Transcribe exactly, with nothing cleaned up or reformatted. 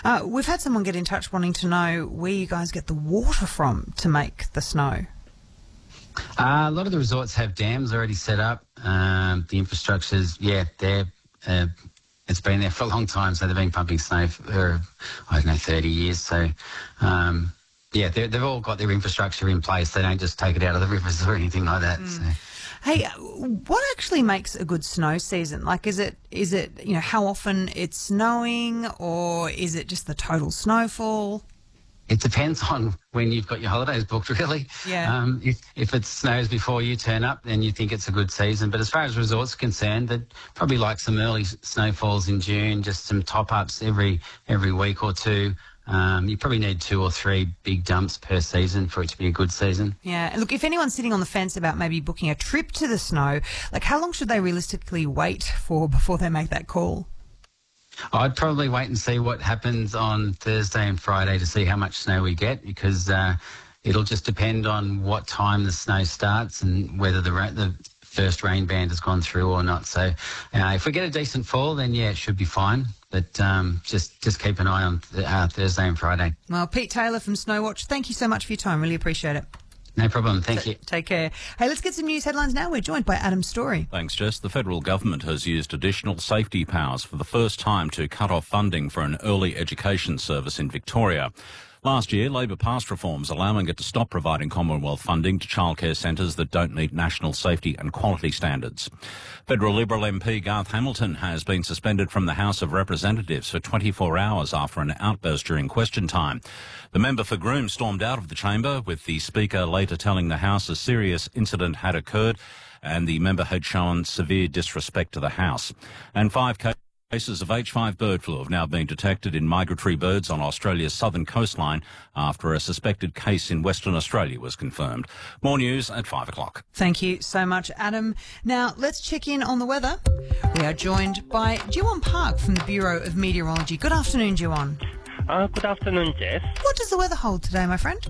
Uh, we've had someone get in touch wanting to know where you guys get the water from to make the snow. Uh, a lot of the resorts have dams already set up. Um, the infrastructure's, yeah, there. Uh, it's been there for a long time, so they've been pumping snow for, I don't know, thirty years. So, um, yeah, they've all got their infrastructure in place. They don't just take it out of the rivers or anything like that. Mm. So. Hey, what actually makes a good snow season? Like, is it, is it, you know, how often it's snowing, or is it just the total snowfall? It depends on when you've got your holidays booked, really. Yeah. Um, if, if it snows before you turn up, then you think it's a good season. But as far as resorts are concerned, they'd probably like some early snowfalls in June, just some top-ups every every week or two. Um, you probably need two or three big dumps per season for it to be a good season. Yeah. Look, if anyone's sitting on the fence about maybe booking a trip to the snow, like how long should they realistically wait for before they make that call? I'd probably wait and see what happens on Thursday and Friday to see how much snow we get, because uh, it'll just depend on what time the snow starts and whether the ra- the first rain band has gone through or not. So uh, if we get a decent fall, then yeah, it should be fine. But um, just, just keep an eye on th- uh, Thursday and Friday. Well, Pete Taylor from Snowwatch, thank you so much for your time. Really appreciate it. No problem. Thank T- you. Take care. Hey, let's get some news headlines now. We're joined by Adam Story. Thanks, Jess. The federal government has used additional safety powers for the first time to cut off funding for an early education service in Victoria. Last year, Labor passed reforms allowing it to stop providing Commonwealth funding to childcare centres that don't meet national safety and quality standards. Federal Liberal M P Garth Hamilton has been suspended from the House of Representatives for twenty-four hours after an outburst during question time. The member for Groom stormed out of the chamber, with the Speaker later telling the House a serious incident had occurred and the member had shown severe disrespect to the House. And five cases Cases of H five bird flu have now been detected in migratory birds on Australia's southern coastline after a suspected case in Western Australia was confirmed. More news at five o'clock. Thank you so much, Adam. Now, let's check in on the weather. We are joined by Jiwon Park from the Bureau of Meteorology. Good afternoon, Jiwon. Uh, good afternoon, Jess. What does the weather hold today, my friend?